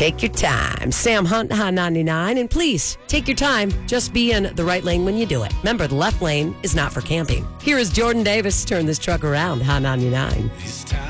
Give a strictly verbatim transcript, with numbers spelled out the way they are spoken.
Take your time. Sam Hunt, Hot ninety-nine. And please, take your time. Just be in the right lane when you do it. Remember, the left lane is not for camping. Here is Jordan Davis. Turn this truck around, Hot ninety-nine.